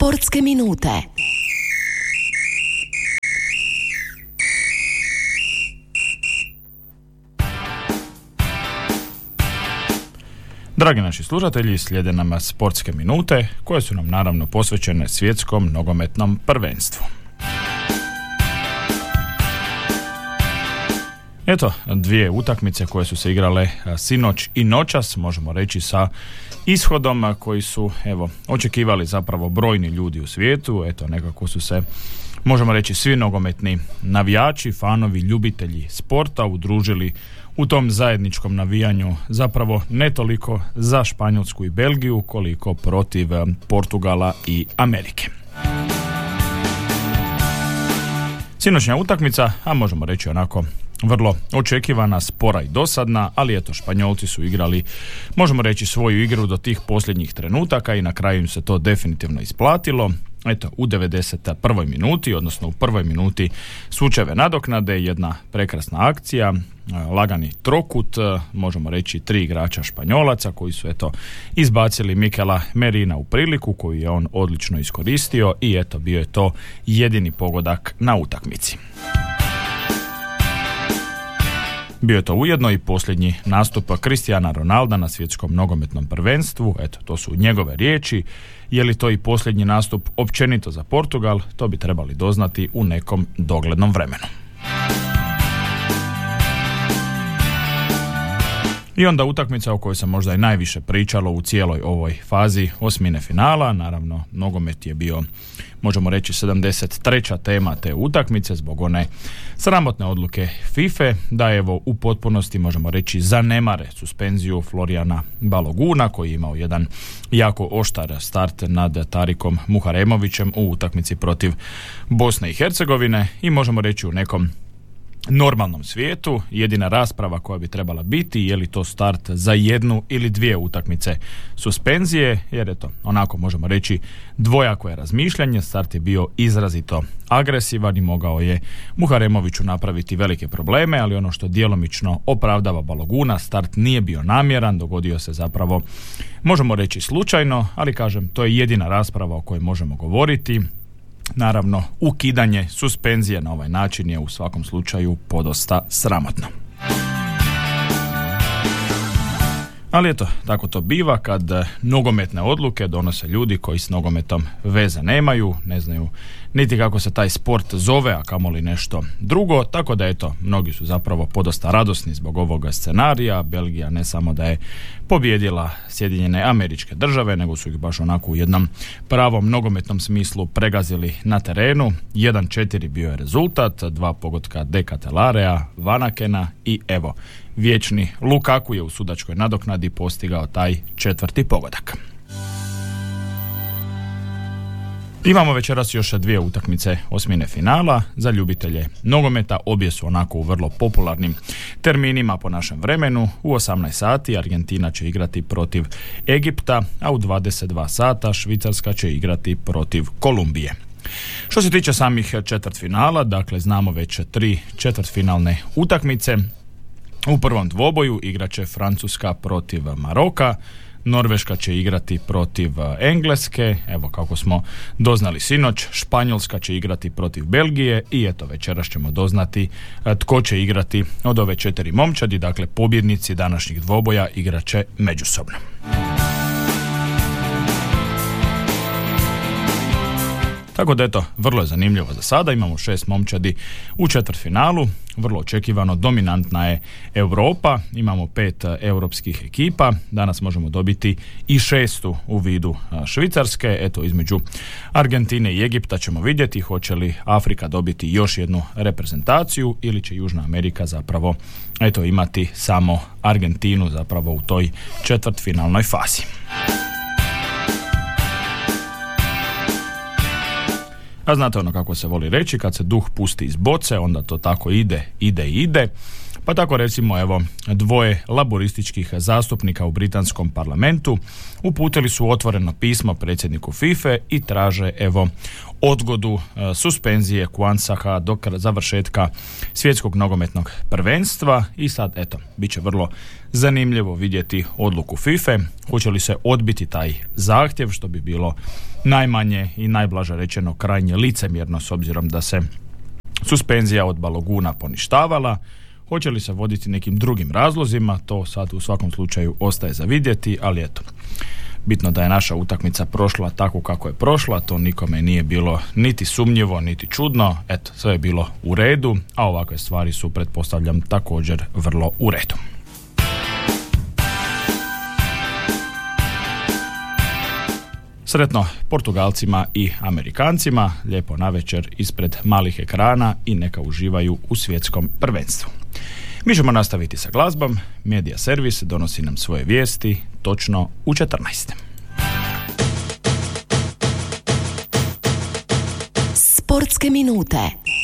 Sportske minute. Dragi naši slušatelji, slijede nam sportske minute koje su nam naravno posvećene svjetskom nogometnom prvenstvu. Eto, dvije utakmice koje su se igrale sinoć i noćas, možemo reći sa ishodom koji su, očekivali zapravo brojni ljudi u svijetu. Eto, nekako su se, možemo reći, svi nogometni navijači, fanovi, ljubitelji sporta udružili u tom zajedničkom navijanju, zapravo ne toliko za Španjolsku i Belgiju koliko protiv Portugala i Amerike. Sinoćnja utakmica, a možemo reći onako vrlo očekivana, spora i dosadna, ali eto, Španjolci su igrali, možemo reći, svoju igru do tih posljednjih trenutaka i na kraju im se to definitivno isplatilo. Eto, u 91. minuti, odnosno u prvoj minuti sučeve nadoknade, jedna prekrasna akcija, lagani trokut, možemo reći 3 igrača Španjolaca koji su izbacili Mikela Merina u priliku koju je on odlično iskoristio i bio je to jedini pogodak na utakmici. Bio je to ujedno i posljednji nastup Cristiana Ronalda na svjetskom nogometnom prvenstvu. Eto, to su njegove riječi. Je li to i posljednji nastup općenito za Portugal? To bi trebali doznati u nekom doglednom vremenu. I onda utakmica o kojoj se možda i najviše pričalo u cijeloj ovoj fazi osmine finala. Naravno, nogomet je bio, možemo reći, 73. tema te utakmice zbog one sramotne odluke FIFA da u potpunosti, možemo reći, zanemare suspenziju Florijana Baloguna koji je imao jedan jako oštar start nad Tarikom Muharemovićem u utakmici protiv Bosne i Hercegovine i možemo reći u nekom normalnom svijetu jedina rasprava koja bi trebala biti je li to start za jednu ili dvije utakmice suspenzije, jer onako možemo reći dvojako je razmišljanje. Start je bio izrazito agresivan i mogao je Muharemoviću napraviti velike probleme, ali ono što djelomično opravdava Baloguna, start nije bio namjeran, dogodio se zapravo, možemo reći, slučajno, ali kažem, to je jedina rasprava o kojoj možemo govoriti. Naravno, ukidanje suspenzije na ovaj način je u svakom slučaju podosta sramotno. Ali eto, tako to biva kad nogometne odluke donose ljudi koji s nogometom veze nemaju, ne znaju niti kako se taj sport zove, a kamoli nešto drugo, tako da mnogi su zapravo podosta radosni zbog ovoga scenarija. Belgija ne samo da je pobijedila Sjedinjene Američke Države, nego su ih baš onako u jednom pravom nogometnom smislu pregazili na terenu. 1-4 bio je rezultat, 2 pogotka De Ketelarea, Vanakena i vječni Lukaku je u sudačkoj nadoknadi postigao taj 4. pogodak. Imamo večeras još 2 utakmice osmine finala za ljubitelje nogometa. Obje su onako u vrlo popularnim terminima po našem vremenu. U 18 sati Argentina će igrati protiv Egipta, a u 22 sata Švicarska će igrati protiv Kolumbije. Što se tiče samih četvrtfinala, dakle znamo već 3 četvrtfinalne utakmice. U prvom dvoboju igrat će Francuska protiv Maroka, Norveška će igrati protiv Engleske, kako smo doznali sinoć, Španjolska će igrati protiv Belgije i večeras ćemo doznati tko će igrati od ove 4 momčadi, dakle pobjednici današnjih dvoboja igrat će međusobno. Tako da vrlo je zanimljivo za sada. Imamo 6 momčadi u četvrtfinalu. Vrlo očekivano, dominantna je Europa. Imamo 5 europskih ekipa. Danas možemo dobiti i 6. u vidu Švicarske. Između Argentine i Egipta ćemo vidjeti hoće li Afrika dobiti još jednu reprezentaciju ili će Južna Amerika zapravo imati samo Argentinu zapravo u toj četvrtfinalnoj fazi. A znate kako se voli reći, kad se duh pusti iz boce, onda to tako ide. Pa tako recimo evo dvoje laborističkih zastupnika u britanskom parlamentu uputili su otvoreno pismo predsjedniku FIFA i traže evo odgodu suspenzije Kwanzaha do završetka svjetskog nogometnog prvenstva i sad eto bit će vrlo zanimljivo vidjeti odluku FIFA, hoće li se odbiti taj zahtjev, što bi bilo najmanje i najblaže rečeno krajnje licemjerno s obzirom da se suspenzija od Baloguna poništavala. Hoće li se voditi nekim drugim razlozima, to sad u svakom slučaju ostaje za vidjeti, ali eto, bitno da je naša utakmica prošla tako kako je prošla, to nikome nije bilo niti sumnjivo, niti čudno, eto, sve je bilo u redu, a ovakve stvari su, pretpostavljam, također vrlo u redu. Sretno Portugalcima i Amerikancima, lijepo navečer ispred malih ekrana i neka uživaju u svjetskom prvenstvu. Mi ćemo nastaviti sa glazbom. Media Servis donosi nam svoje vijesti točno u 14. Sportske minute.